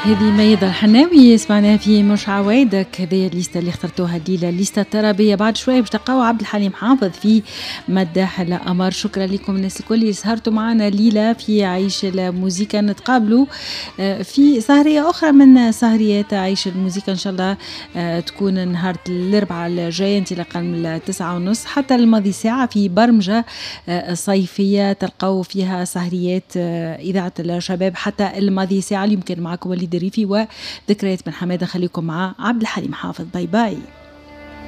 هذه ميادة الحناوي سمعناها في مش عوايدك. هذه الليسته اللي اخترتوها الليله، الليسته الترابيه. بعد شويه باش تلقاو عبد الحليم حافظ في مداح القمر. شكرا لكم الناس الكل اللي سهرتوا معنا ليله في عيش الموسيقى. نتقابلوا في سهريه اخرى من سهريات عيش الموسيقى ان شاء الله، تكون نهار الاربعاء الجاي انطلاقا من 9:30 حتى الماضي ساعه في برمجه صيفيه تلقاو فيها سهريات اذاعه الشباب حتى الماضي ساعه. يمكن معكم وليد الريفي وذكريات من حماده. خليكم مع عبد الحليم حافظ. باي باي.